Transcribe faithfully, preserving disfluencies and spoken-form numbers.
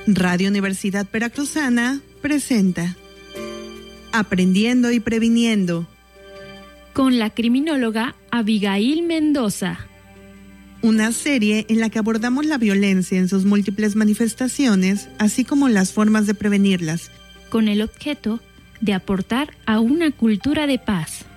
Radio Universidad Veracruzana presenta Aprendiendo y Previniendo, con la criminóloga Abigail Mendoza. Una serie en la que abordamos la violencia en sus múltiples manifestaciones, así como las formas de prevenirlas, con el objeto de aportar a una cultura de paz.